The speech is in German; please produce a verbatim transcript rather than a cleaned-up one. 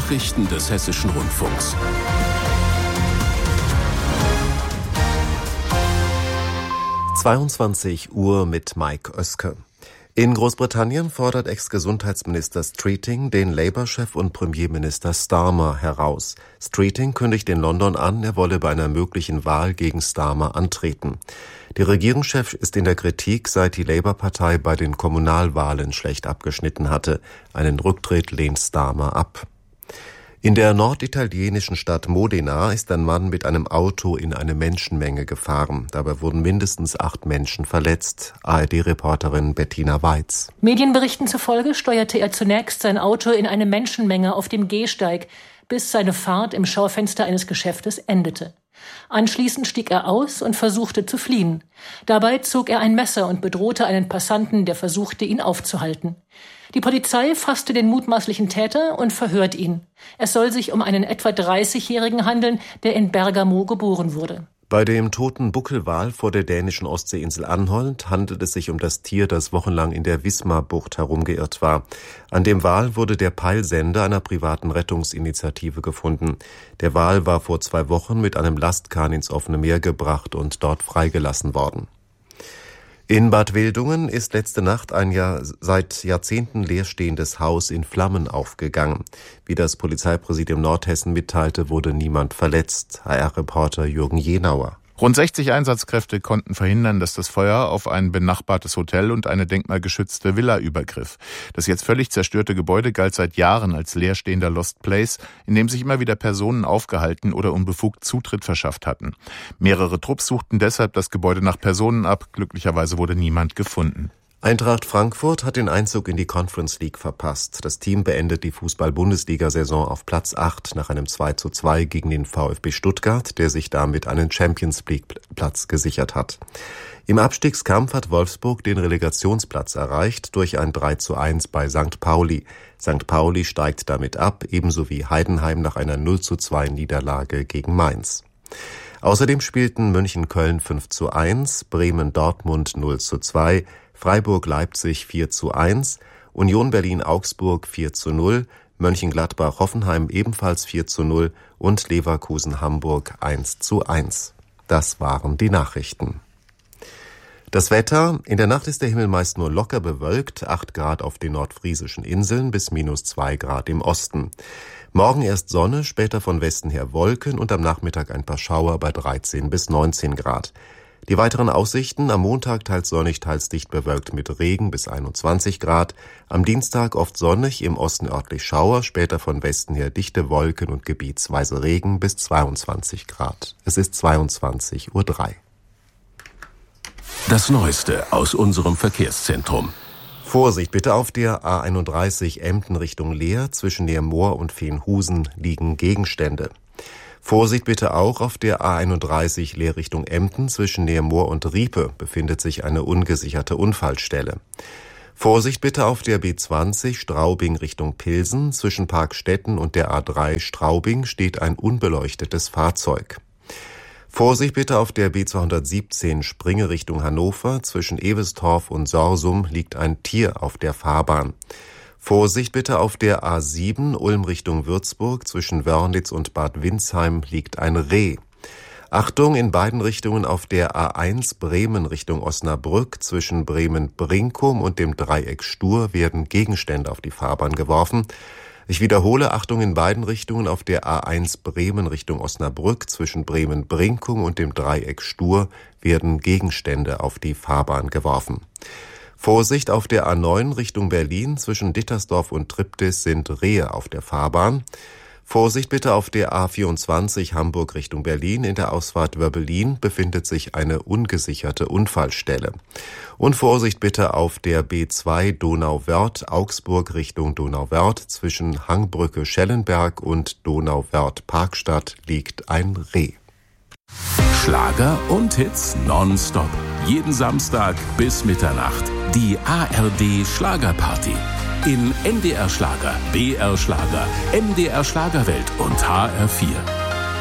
Nachrichten des Hessischen Rundfunks. zweiundzwanzig Uhr mit Mike Oeske. In Großbritannien fordert Ex-Gesundheitsminister Streeting den Labour-Chef und Premierminister Starmer heraus. Streeting kündigt in London an, er wolle bei einer möglichen Wahl gegen Starmer antreten. Der Regierungschef ist in der Kritik, seit die Labour-Partei bei den Kommunalwahlen schlecht abgeschnitten hatte. Einen Rücktritt lehnt Starmer ab. In der norditalienischen Stadt Modena ist ein Mann mit einem Auto in eine Menschenmenge gefahren. Dabei wurden mindestens acht Menschen verletzt. A R D-Reporterin Bettina Weiz. Medienberichten zufolge steuerte er zunächst sein Auto in eine Menschenmenge auf dem Gehsteig, bis seine Fahrt im Schaufenster eines Geschäftes endete. Anschließend stieg er aus und versuchte zu fliehen. Dabei zog er ein Messer und bedrohte einen Passanten, der versuchte, ihn aufzuhalten. Die Polizei fasste den mutmaßlichen Täter und verhört ihn. Es soll sich um einen etwa dreißigjährigen handeln, der in Bergamo geboren wurde. Bei dem toten Buckelwal vor der dänischen Ostseeinsel Anholt handelt es sich um das Tier, das wochenlang in der Wismar-Bucht herumgeirrt war. An dem Wal wurde der Peilsender einer privaten Rettungsinitiative gefunden. Der Wal war vor zwei Wochen mit einem Lastkahn ins offene Meer gebracht und dort freigelassen worden. In Bad Wildungen ist letzte Nacht ein Jahr, seit Jahrzehnten leerstehendes Haus in Flammen aufgegangen. Wie das Polizeipräsidium Nordhessen mitteilte, wurde niemand verletzt. H R-Reporter Jürgen Jenauer. Rund sechzig Einsatzkräfte konnten verhindern, dass das Feuer auf ein benachbartes Hotel und eine denkmalgeschützte Villa übergriff. Das jetzt völlig zerstörte Gebäude galt seit Jahren als leerstehender Lost Place, in dem sich immer wieder Personen aufgehalten oder unbefugt Zutritt verschafft hatten. Mehrere Trupps suchten deshalb das Gebäude nach Personen ab. Glücklicherweise wurde niemand gefunden. Eintracht Frankfurt hat den Einzug in die Conference League verpasst. Das Team beendet die Fußball-Bundesliga-Saison auf Platz acht nach einem zwei zu zwei gegen den VfB Stuttgart, der sich damit einen Champions-League-Platz gesichert hat. Im Abstiegskampf hat Wolfsburg den Relegationsplatz erreicht durch ein drei zu eins bei Sankt Pauli. Sankt Pauli steigt damit ab, ebenso wie Heidenheim nach einer null zu zwei Niederlage gegen Mainz. Außerdem spielten München-Köln fünf zu eins, Bremen-Dortmund null zu zwei, Freiburg-Leipzig vier zu eins, Union Berlin-Augsburg vier zu null, Mönchengladbach-Hoffenheim ebenfalls vier zu null und Leverkusen-Hamburg eins zu eins. Das waren die Nachrichten. Das Wetter: In der Nacht ist der Himmel meist nur locker bewölkt, acht Grad auf den nordfriesischen Inseln bis minus zwei Grad im Osten. Morgen erst Sonne, später von Westen her Wolken und am Nachmittag ein paar Schauer bei dreizehn bis neunzehn Grad. Die weiteren Aussichten: am Montag teils sonnig, teils dicht bewölkt mit Regen bis einundzwanzig Grad. Am Dienstag oft sonnig, im Osten örtlich Schauer, später von Westen her dichte Wolken und gebietsweise Regen bis zweiundzwanzig Grad. Es ist zweiundzwanzig Uhr drei. Das Neueste aus unserem Verkehrszentrum. Vorsicht bitte auf der A einunddreißig Emden Richtung Leer. Zwischen Neermoor und Veenhusen liegen Gegenstände. Vorsicht bitte auch auf der A einunddreißig Leer Richtung Emden. Zwischen Neermoor und Riepe befindet sich eine ungesicherte Unfallstelle. Vorsicht bitte auf der B zwanzig Straubing Richtung Pilsen. Zwischen Parkstetten und der A drei Straubing steht ein unbeleuchtetes Fahrzeug. Vorsicht bitte auf der B zweihundertsiebzehn Springe Richtung Hannover. Zwischen Ewestorf und Sorsum liegt ein Tier auf der Fahrbahn. Vorsicht bitte auf der A sieben Ulm Richtung Würzburg. Zwischen Wörnitz und Bad Windsheim liegt ein Reh. Achtung, in beiden Richtungen auf der A eins Bremen Richtung Osnabrück. Zwischen Bremen-Brinkum und dem Dreieck Stur werden Gegenstände auf die Fahrbahn geworfen. Ich wiederhole, Achtung, in beiden Richtungen auf der A eins Bremen Richtung Osnabrück. Zwischen Bremen-Brinkum und dem Dreieck Stur werden Gegenstände auf die Fahrbahn geworfen. Vorsicht auf der A neun Richtung Berlin. Zwischen Dittersdorf und Triptis sind Rehe auf der Fahrbahn. Vorsicht bitte auf der A vierundzwanzig Hamburg Richtung Berlin. In der Ausfahrt Wöbbelin befindet sich eine ungesicherte Unfallstelle. Und Vorsicht bitte auf der B zwei Donauwörth Augsburg Richtung Donauwörth. Zwischen Hangbrücke Schellenberg und Donauwörth Parkstadt liegt ein Reh. Schlager und Hits nonstop. Jeden Samstag bis Mitternacht. Die A R D Schlagerparty. In N D R Schlager, B R Schlager, M D R Schlagerwelt und H R vier.